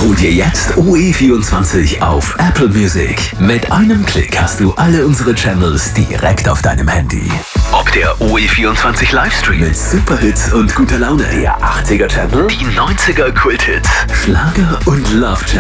Hol dir jetzt OE24 auf Apple Music. Mit einem Klick hast du alle unsere Channels direkt auf deinem Handy. Ob der OE24 Livestream mit Superhits und guter Laune, der 80er Channel, die 90er Kulthits, Schlager und Love Channel.